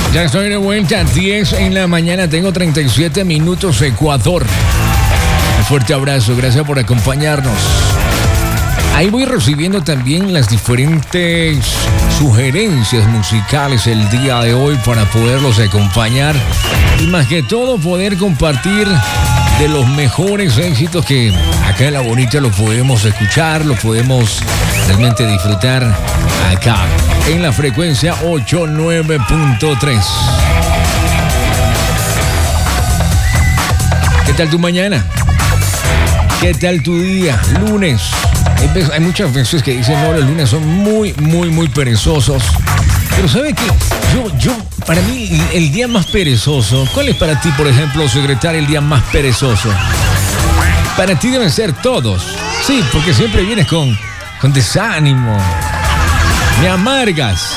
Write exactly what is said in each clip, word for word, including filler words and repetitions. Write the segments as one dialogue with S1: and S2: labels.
S1: Ya estoy de vuelta, diez en la mañana, tengo treinta y siete minutos Ecuador. Un fuerte abrazo, gracias por acompañarnos. Ahí voy recibiendo también las diferentes sugerencias musicales el día de hoy para poderlos acompañar y más que todo poder compartir de los mejores éxitos que acá en La Bonita lo podemos escuchar, lo podemos realmente disfrutar acá en la frecuencia ochenta y nueve punto tres. ¿Qué tal tu mañana? ¿Qué tal tu día? Lunes. Hay, veces, hay muchas veces que dicen, no, los lunes son muy, muy, muy perezosos. Pero ¿sabe qué? Yo, yo, para mí, el, el día más perezoso, ¿cuál es para ti, por ejemplo, secretaria, el día más perezoso? Para ti deben ser todos. Sí, porque siempre vienes con, con desánimo. Me amargas.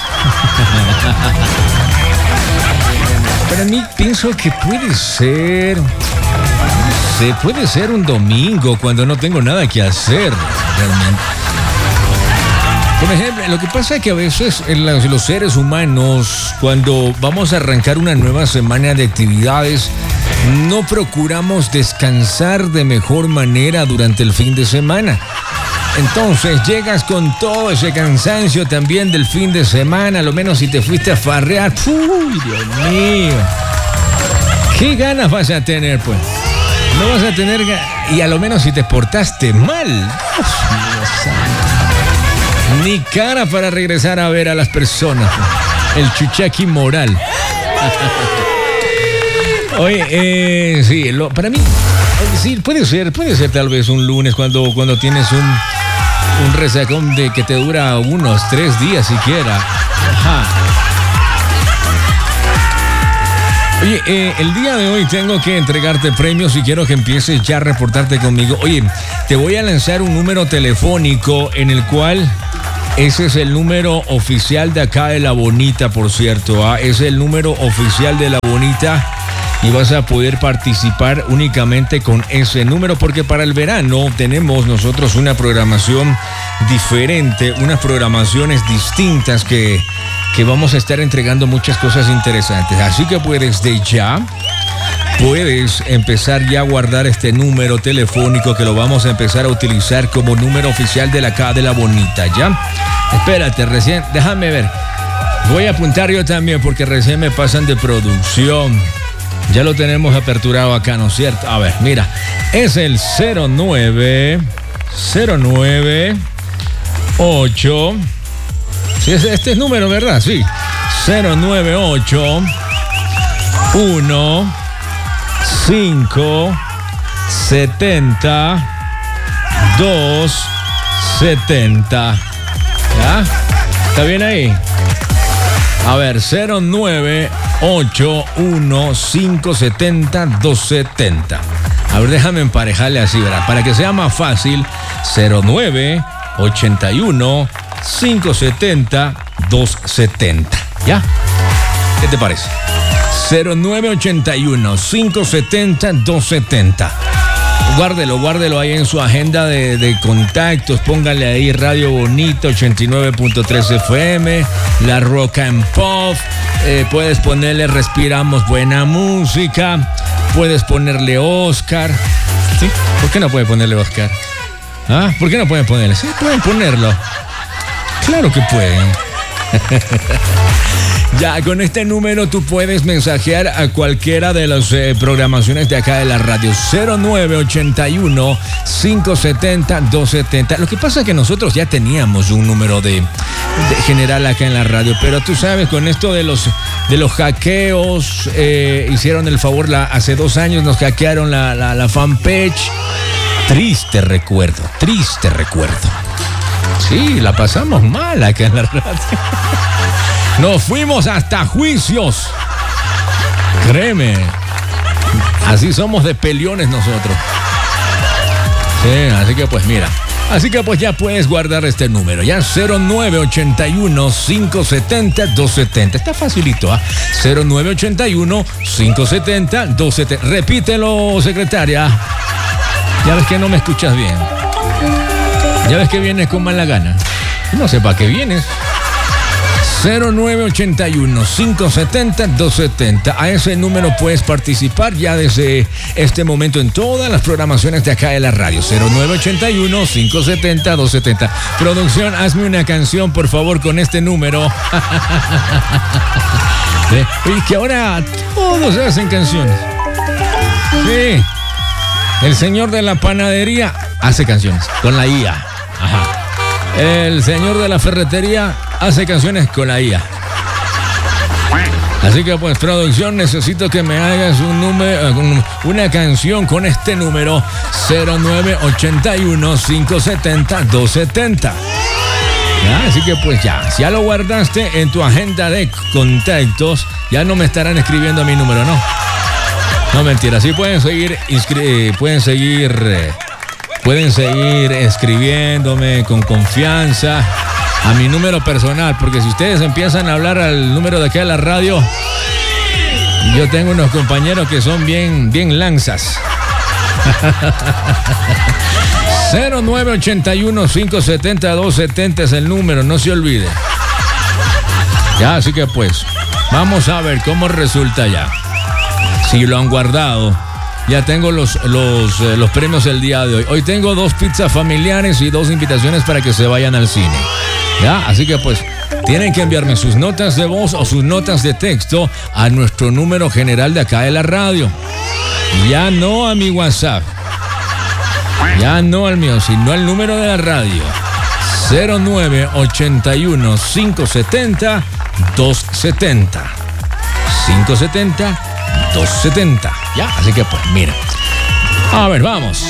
S1: Para mí, pienso que puede ser... Se puede ser un domingo cuando no tengo nada que hacer, realmente. Por ejemplo, lo que pasa es que a veces en los, los seres humanos, cuando vamos a arrancar una nueva semana de actividades, no procuramos descansar de mejor manera durante el fin de semana. Entonces llegas con todo ese cansancio también del fin de semana, a lo menos si te fuiste a farrear. ¡Uy, Dios mío! ¿Qué ganas vas a tener, pues? No vas a tener... Y a lo menos si te portaste mal. Dios mío santo. Ni cara para regresar a ver a las personas. El chuchaqui moral. Oye, eh, sí, lo, para mí... Sí, puede ser, puede ser tal vez un lunes cuando, cuando tienes un, un resacón de que te dura unos tres días siquiera. Ajá. Oye, eh, el día de hoy tengo que entregarte premios y quiero que empieces ya a reportarte conmigo. Oye, te voy a lanzar un número telefónico en el cual... Ese es el número oficial de acá de La Bonita, por cierto. ¿ah? Es el número oficial de La Bonita y vas a poder participar únicamente con ese número porque para el verano tenemos nosotros una programación diferente, unas programaciones distintas que... que vamos a estar entregando muchas cosas interesantes. Así que puedes de ya, puedes empezar ya a guardar este número telefónico que lo vamos a empezar a utilizar como número oficial de la K de La Bonita, ¿ya? Espérate, recién, déjame ver. Voy a apuntar yo también porque recién me pasan de producción. Ya lo tenemos aperturado acá, ¿no es cierto? A ver, mira, es el cero nueve cero nueve ocho... Sí, este es número, ¿verdad? Sí. cero nueve ocho uno cinco setenta dos setenta. ¿Ya? ¿Está bien ahí? A ver, cero nueve ocho uno cinco setenta dos setenta. A ver, déjame emparejarle así, ¿verdad? Para que sea más fácil, cero nueve ochenta y uno cinco setenta dos setenta. ¿Ya? ¿Qué te parece? cero nueve ochenta y uno cinco setenta dos setenta. Guárdelo, guárdelo ahí en su agenda de, de contactos. Póngale ahí Radio Bonita ochenta y nueve punto tres F M, La Rock and Pop. Eh, puedes ponerle Respiramos Buena Música. Puedes ponerle Oscar. ¿Sí? ¿Por qué no puede ponerle Oscar? ¿Ah? ¿Por qué no pueden ponerle? Sí, pueden ponerlo. Claro que pueden. Ya, con este número tú puedes mensajear a cualquiera de las eh, programaciones de acá de la radio. cero nueve ochenta y uno cinco setenta dos setenta. Lo que pasa es que nosotros ya teníamos un número de, de general acá en la radio, pero tú sabes, con esto de los, de los hackeos, eh, hicieron el favor, la, hace dos años nos hackearon la, la, la fanpage. Triste recuerdo, triste recuerdo. Sí, la pasamos mal acá en la radio. Nos fuimos hasta juicios. Créeme. Así somos de peleones nosotros. Sí, así que pues mira. Así que pues ya puedes guardar este número. Ya cero nueve ochenta y uno cinco setenta dos setenta. Está facilito, ¿ah? ¿eh? cero nueve ochenta y uno cinco setenta dos setenta. Repítelo, secretaria. Ya ves que no me escuchas bien. Ya ves que vienes con mala gana. No sé para qué vienes. cero nueve ocho uno, cinco siete cero, dos siete cero. A ese número puedes participar ya desde este momento en todas las programaciones de acá de la radio. cero nueve ocho uno, cinco siete cero, dos siete cero. Producción, hazme una canción, por favor, con este número. Y que ahora todos hacen canciones. Sí. El señor de la panadería hace canciones con la I A. Ajá. El señor de la ferretería hace canciones con la I A. Así que pues, producción, necesito que me hagas un número, una canción con este número cero nueve ocho uno, cinco siete cero, dos siete cero. ¿Ya? Así que pues ya, si ya lo guardaste en tu agenda de contactos, ya no me estarán escribiendo a mi número, ¿no? No, mentira, sí pueden seguir, inscri- pueden seguir, eh, pueden seguir escribiéndome con confianza a mi número personal, porque si ustedes empiezan a hablar al número de aquí a la radio, yo tengo unos compañeros que son bien, bien lanzas. cero nueve ocho uno, cinco siete cero, dos siete cero es el número, no se olvide. Ya, así que pues, vamos a ver cómo resulta ya. Si lo han guardado, ya tengo los, los, eh, los premios del día de hoy. Hoy tengo dos pizzas familiares y dos invitaciones para que se vayan al cine. Ya, así que pues, tienen que enviarme sus notas de voz o sus notas de texto a nuestro número general de acá de la radio. Ya no a mi WhatsApp. Ya no al mío, sino al número de la radio. cero nueve ocho uno, cinco siete cero, dos siete cero. cinco siete cero, dos siete cero. Ya, así que pues, mira. A ver, vamos.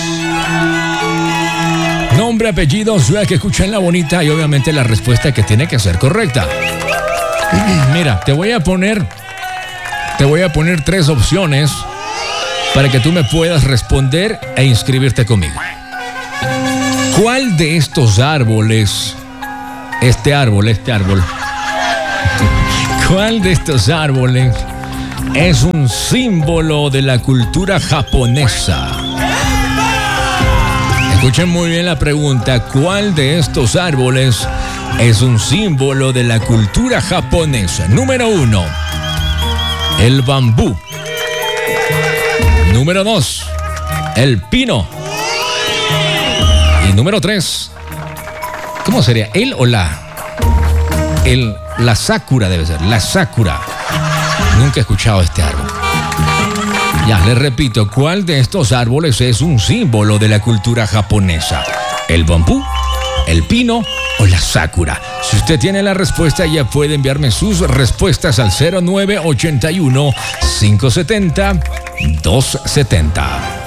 S1: Nombre, apellido, ciudad que escuchan la bonita y obviamente la respuesta que tiene que ser correcta. Mira, te voy a poner, te voy a poner tres opciones para que tú me puedas responder e inscribirte conmigo. ¿Cuál de estos árboles, este árbol, este árbol, cuál de estos árboles es un símbolo de la cultura japonesa? Escuchen muy bien la pregunta. ¿Cuál de estos árboles es un símbolo de la cultura japonesa? Número uno, el bambú. Número dos, el pino. Y número tres, ¿cómo sería? ¿El o la? El, la sakura debe ser, la sakura. Nunca he escuchado este árbol. Ya, les repito, ¿cuál de estos árboles es un símbolo de la cultura japonesa? ¿El bambú, el pino o la sakura? Si usted tiene la respuesta, ya puede enviarme sus respuestas al cero nueve ocho uno, cinco siete cero, dos siete cero.